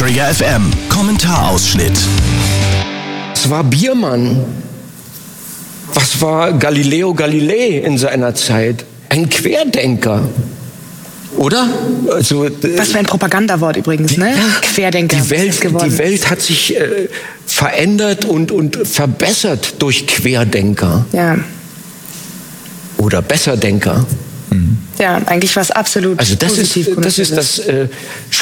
Träger FM. Kommentarausschnitt. Was war Biermann? Was war Galileo Galilei in seiner Zeit? Ein Querdenker. Oder? Also, was für ein Propagandawort übrigens, ne? Querdenker. Die Welt hat sich verändert und verbessert durch Querdenker. Ja. Oder Besserdenker. Ja, eigentlich war es absolut also das positiv. ist das